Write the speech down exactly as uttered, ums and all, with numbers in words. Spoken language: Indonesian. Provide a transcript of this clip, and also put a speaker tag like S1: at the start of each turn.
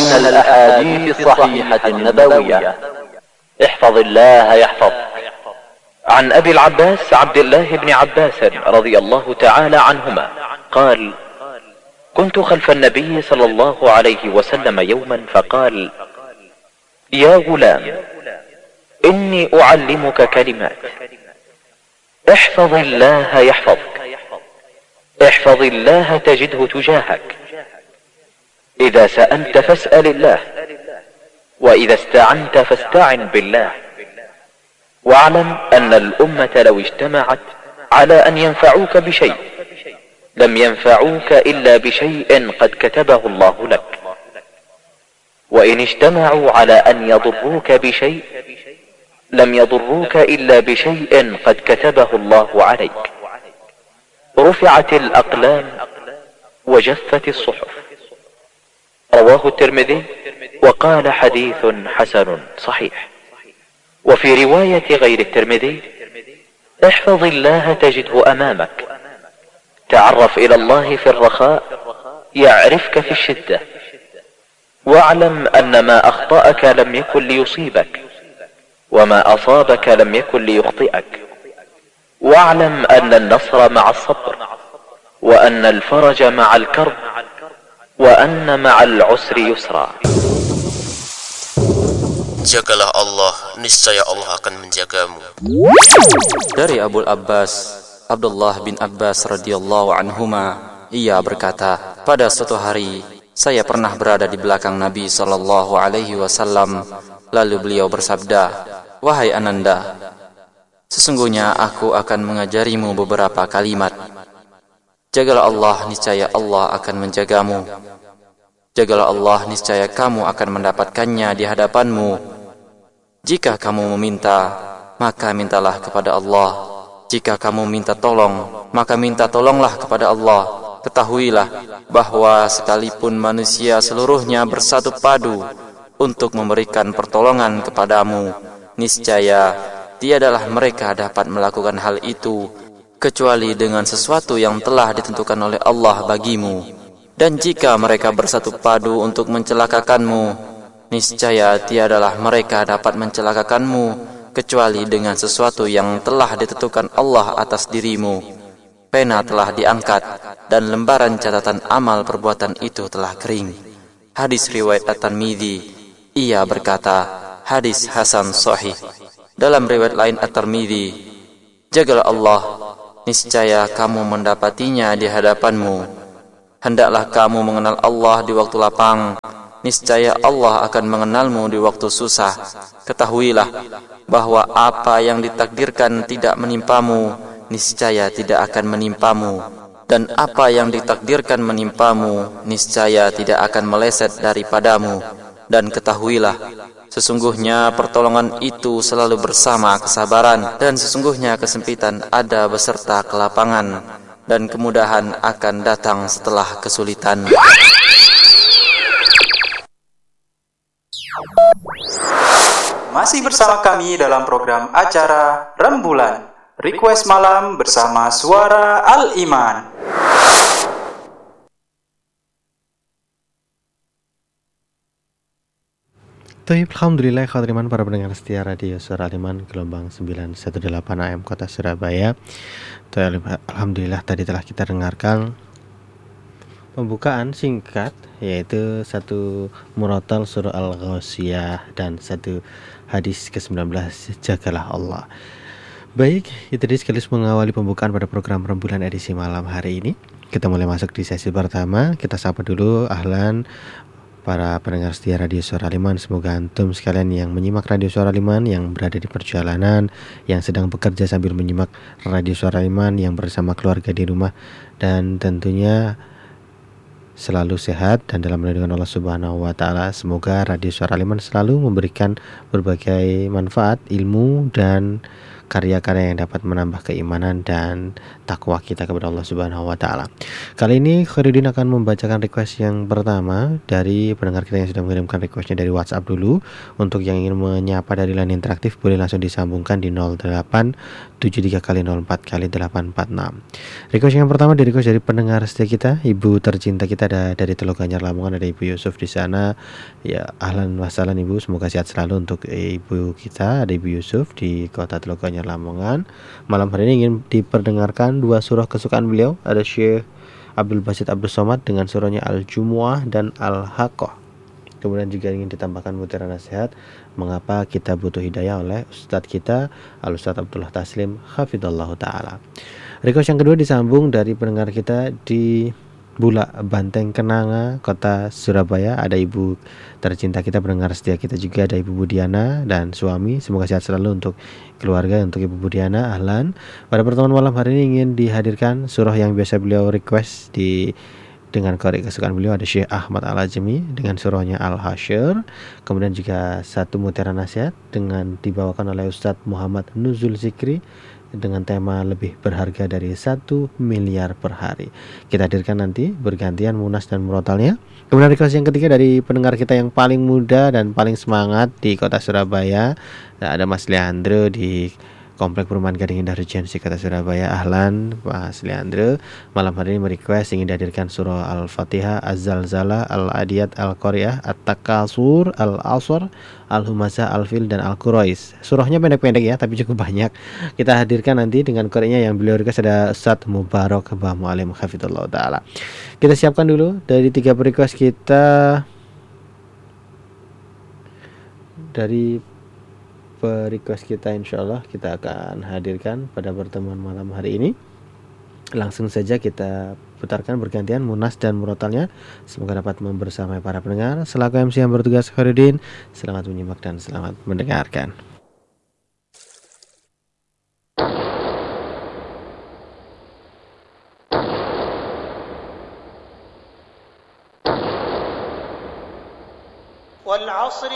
S1: من الأحاديث الصحيحة النبوية. احفظ الله يحفظك. عن أبي العباس عبد الله بن عباس رضي الله تعالى عنهما قال: كنت خلف النبي صلى الله عليه وسلم يوما فقال: يا غلام، إني أعلمك كلمات، احفظ الله يحفظك، احفظ الله تجده تجاهك، إذا سألت فاسأل الله، وإذا استعنت فاستعن بالله، واعلم أن الأمة لو اجتمعت على أن ينفعوك بشيء لم ينفعوك إلا بشيء قد كتبه الله لك، وإن اجتمعوا على أن يضروك بشيء لم يضروك إلا بشيء قد كتبه الله عليك. رفعت الأقلام وجفت الصحف. رواه الترمذي وقال حديث حسن صحيح. وفي رواية غير الترمذي: احفظ الله تجده أمامك، تعرف إلى الله في الرخاء يعرفك في الشدة، واعلم أن ما أخطأك لم يكن ليصيبك، وما أصابك لم يكن ليخطئك، واعلم أن النصر مع الصبر، وأن الفرج مع الكرب، وأن مع العسر يسرا.
S2: Jagalah Allah, niscaya Allah akan menjagamu.
S3: Dari Abu Abbas Abdullah bin Abbas radhiyallahu anhuma, ia berkata, pada suatu hari saya pernah berada di belakang Nabi sallallahu alaihi wasallam, lalu beliau bersabda, wahai Ananda, sesungguhnya aku akan mengajarimu beberapa kalimat. Jagalah Allah, niscaya Allah akan menjagamu. Jagalah Allah, niscaya kamu akan mendapatkannya di hadapanmu. Jika kamu meminta, maka mintalah kepada Allah. Jika kamu minta tolong, maka minta tolonglah kepada Allah. Ketahuilah bahwa sekalipun manusia seluruhnya bersatu padu untuk memberikan pertolongan kepadamu, niscaya tiadalah mereka dapat melakukan hal itu kecuali dengan sesuatu yang telah ditentukan oleh Allah bagimu. Dan jika mereka bersatu padu untuk mencelakakanmu, niscaya tiadalah mereka dapat mencelakakanmu kecuali dengan sesuatu yang telah ditentukan Allah atas dirimu. Pena telah diangkat dan lembaran catatan amal perbuatan itu telah kering. Hadis riwayat At-Tirmidzi. Ia berkata, hadis hasan sahih. Dalam riwayat lain At-Tirmidzi, jagalah Allah, niscaya kamu mendapatinya di hadapanmu. Hendaklah kamu mengenal Allah di waktu lapang, niscaya Allah akan mengenalmu di waktu susah. Ketahuilah bahwa apa yang ditakdirkan tidak menimpamu, niscaya tidak akan menimpamu, dan apa yang ditakdirkan menimpamu, niscaya tidak akan meleset daripadamu. Dan ketahuilah, sesungguhnya pertolongan itu selalu bersama kesabaran, dan sesungguhnya kesempitan ada beserta kelapangan, dan kemudahan akan datang setelah kesulitan.
S4: Masih bersama kami dalam program acara Rembulan Request Malam bersama Suara Al-Iman.
S5: Alhamdulillah, khawatiman para pendengar setia Radio Suara Al-Iman gelombang sembilan satu delapan A M Kota Surabaya. Alhamdulillah, tadi telah kita dengarkan pembukaan singkat, yaitu satu murotal surah Al-Ghasyiyah dan satu hadis ke sembilan belas, jagalah Allah. Baik, itu tadi sekaligus mengawali pembukaan pada program Rembulan edisi malam hari ini. Kita mulai masuk di sesi pertama. Kita sapa dulu, ahlan para pendengar setia Radio Suara Al-Iman. Semoga antum sekalian yang menyimak Radio Suara Al-Iman, yang berada di perjalanan, yang sedang bekerja sambil menyimak Radio Suara Al-Iman, yang bersama keluarga di rumah, dan tentunya selalu sehat dan dalam lindungan Allah Subhanahu wa taala. Semoga Radio Suara Al-Iman selalu memberikan berbagai manfaat, ilmu dan karya-karya yang dapat menambah keimanan dan takwa kita kepada Allah Subhanahu wa taala. Kali ini Khairuddin akan membacakan request yang pertama dari pendengar kita yang sudah mengirimkan requestnya dari WhatsApp dulu. Untuk yang ingin menyapa dari line interaktif boleh langsung disambungkan di nol delapan tujuh tiga kali nol empat kali delapan empat enam. Request yang pertama di request dari pendengar setia kita, ibu tercinta kita ada dari Teluk Ganyar Lamongan, ada Ibu Yusuf di sana. Ya, ahlan wassalam Ibu, semoga sehat selalu untuk ibu kita, ada Ibu Yusuf di kota Teluk Ganyar Lamongan. Malam hari ini ingin diperdengarkan dua surah kesukaan beliau, ada Syekh Abdul Basit Abdul Somad dengan surahnya Al-Jumu'ah dan Al-Haqqah. Kemudian juga ingin ditambahkan mutiara nasihat mengapa kita butuh hidayah oleh Ustadz kita Al-Ustadz Abdullah Taslim hafidhallahu ta'ala. Request yang kedua disambung dari pendengar kita di Bulak Banteng Kenanga, kota Surabaya, ada ibu tercinta kita, pendengar setia kita juga, ada Ibu Budiana dan suami. Semoga sehat selalu untuk keluarga, untuk Ibu Budiana. Ahlan. Pada pertemuan malam hari ini ingin dihadirkan surah yang biasa beliau request di dengan korek kesukaan beliau, ada Syekh Ahmad Al-Ajmi dengan surahnya Al-Hasyr. Kemudian juga satu mutiara nasihat dengan dibawakan oleh Ustadz Muhammad Nuzul Zikri dengan tema lebih berharga dari satu miliar per hari. Kita hadirkan nanti bergantian munas dan murotalnya. Kemudian request yang ketiga dari pendengar kita yang paling muda dan paling semangat di kota Surabaya, ada Mas Leandro di Komplek Perumahan Gading Indah Regency kota Surabaya. Ahlan Mas Leandro, malam hari ini merequest ingin dihadirkan surah Al-Fatihah, Az-Zalzalah, Al-Adiyat, Al-Qaryah, At-Takasur, Al-Asr, Al-Humazah, Al-Fil dan Al-Quraish. Surahnya pendek-pendek ya, tapi cukup banyak. Kita hadirkan nanti dengan koreknya yang beliau request, ada Ustadz Mubarak Mbah Mualim hafizallahu taala. Kita siapkan dulu dari tiga request kita. Dari request kita insyaallah kita akan hadirkan pada pertemuan malam hari ini. Langsung saja kita putarkan bergantian munas dan murotalnya. Semoga dapat membersamai para pendengar. Selaku M C yang bertugas Khairuddin, selamat menyimak dan selamat mendengarkan.
S6: wal 'asri